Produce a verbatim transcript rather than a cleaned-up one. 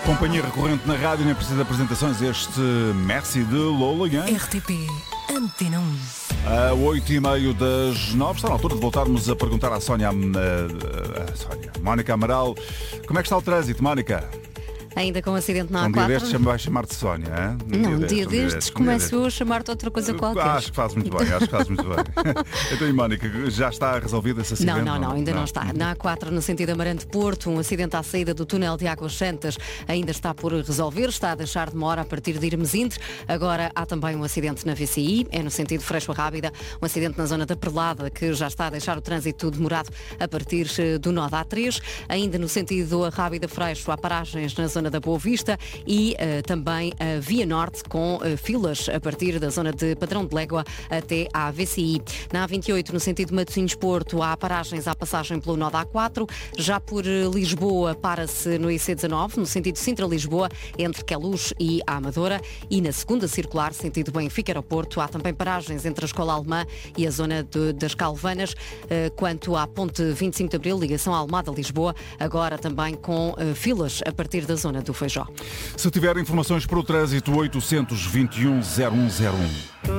Companhia recorrente na rádio, nem precisa de apresentações. Este Merci de Lola Young. R T P Antena um. A oito e meio das nove, está na altura de voltarmos a perguntar à Sónia, a, a, a Sónia, Mónica Amaral, como é que está o trânsito, Mónica? Ainda com um acidente na Um A quatro. dia destes vai chamar-te Sónia, hein? Não, um dia destes começo eu a chamar-te outra coisa qualquer. Acho que faz muito bem, acho que faz muito bem. Então, e Mónica, já está resolvido esse acidente? Não, não, não, ainda não, não está. Na A quatro, no sentido Amarante-Porto, um acidente à saída do túnel de Águas Santas ainda está por resolver, está a deixar demora a partir de Irmesintes. Agora há também um acidente na V C I, é no sentido Freixo Rábida, um acidente na zona da Perlada, que já está a deixar o trânsito demorado a partir do nó da A três. Ainda no sentido Rábida-Freixo, há paragens na zona da Boa Vista e uh, também a Via Norte com uh, filas a partir da zona de Padrão de Légua até à V C I. Na A vinte e oito, no sentido Matosinhos-Porto, há paragens à passagem pelo nó da A quatro. Já por uh, Lisboa, para-se no I C dezanove, no sentido Sintra-Lisboa, entre Queluz e a Amadora. E na segunda circular, sentido Benfica-Aeroporto, há também paragens entre a Escola Alemã e a zona de, das Calvanas. Uh, quanto à ponte vinte e cinco de Abril, ligação à Almada-Lisboa, agora também com uh, filas a partir da zona do Feijó. Se tiver informações para o trânsito, oitocentos e vinte e um, zero um zero um.